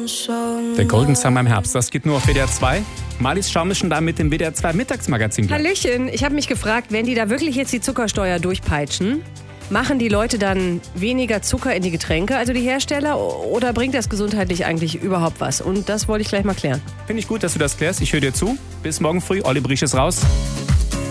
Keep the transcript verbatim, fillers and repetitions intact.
Der Golden Summer im Herbst, das geht nur auf W D R zwei. Marlies Schaum ist schon da mit dem W D R zwei Mittagsmagazin. Hallöchen, ich habe mich gefragt, wenn die da wirklich jetzt die Zuckersteuer durchpeitschen, machen die Leute dann weniger Zucker in die Getränke, also die Hersteller, oder bringt das gesundheitlich eigentlich überhaupt was? Und das wollte ich gleich mal klären. Finde ich gut, dass du das klärst. Ich höre dir zu. Bis morgen früh. Olli Briesch ist raus.